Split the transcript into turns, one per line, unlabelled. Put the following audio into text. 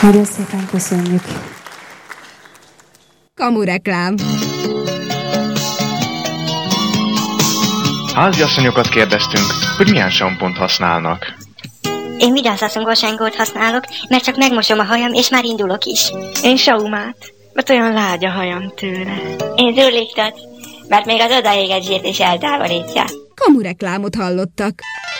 Nagyon szépen köszönjük.
Kamureklám.
Háziasszonyokat kérdeztünk, hogy milyen sampont használnak.
Én vigyázaszongos engót használok, mert csak megmosom a hajam, és már indulok is.
Én saumát, mert olyan lágy a hajam tőle.
Én zurliktot, mert még az odaégett zsírt is eltávolítja.
Kamureklámot hallottak.